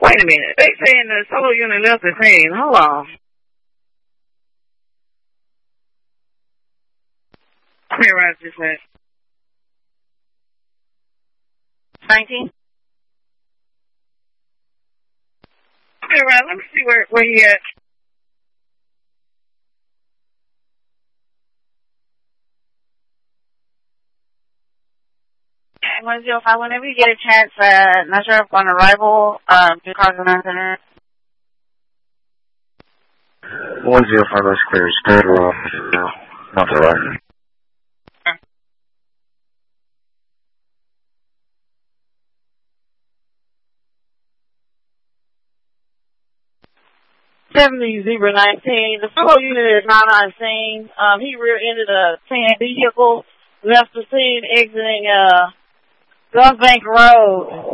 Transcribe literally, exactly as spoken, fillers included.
Wait a minute. They saying the solo unit left the scene. Hold on. Come here, Roger, just a minute. nineteen? Come here, Roger. Let me see where, where he at. one zero five, whenever you get a chance, uh, not sure if on arrival, um, do cars around center. one zero five, that's clear. Spirit roll. Not the right. seventy zero nineteen. The solo unit is not on scene. Um, he rear-ended a tan vehicle, left the scene exiting, uh, Gulf Bank Road.